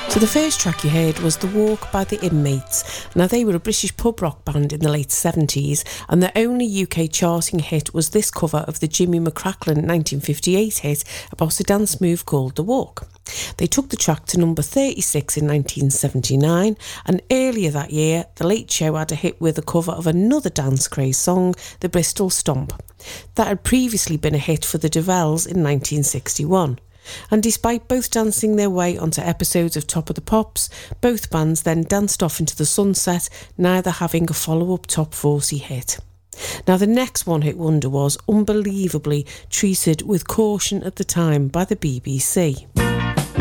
So the first track you heard was The Walk by the Inmates. Now they were a British pub rock band in the late 70s, and their only UK charting hit was this cover of the Jimmy McCracklin 1958 hit about a dance move called The Walk. They took the track to number 36 in 1979, and earlier that year The Late Show had a hit with a cover of another dance craze song, the Bristol Stomp. That had previously been a hit for the Dovells in 1961. And despite both dancing their way onto episodes of Top of the Pops, both bands then danced off into the sunset, neither having a follow-up top 40 hit. Now the next one-hit wonder was unbelievably treated with caution at the time by the BBC.